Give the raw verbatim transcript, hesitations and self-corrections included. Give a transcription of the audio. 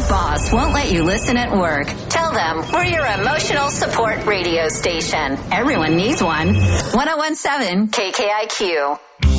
boss won't let you listen at work, tell them we're your emotional support radio station. Everyone needs one. ten seventeen K K I Q.